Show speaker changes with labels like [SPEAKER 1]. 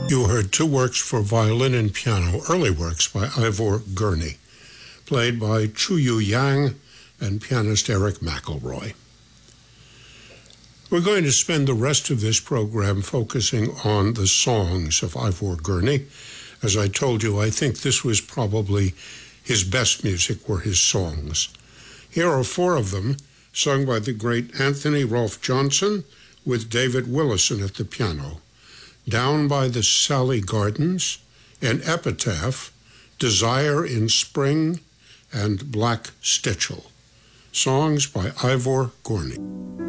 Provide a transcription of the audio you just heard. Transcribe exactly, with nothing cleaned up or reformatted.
[SPEAKER 1] You heard two works for violin and piano, early works by Ivor Gurney, played by Chu-Yu Yang and pianist Eric McElroy. We're going to spend the rest of this program focusing on the songs of Ivor Gurney. As I told you, I think this was probably his best music were his songs. Here are four of them, sung by the great Anthony Rolfe Johnson with David Willison at the piano. Down by the Sally Gardens, An Epitaph, Desire in Spring, and Black Stitchell. Songs by Ivor Gurney.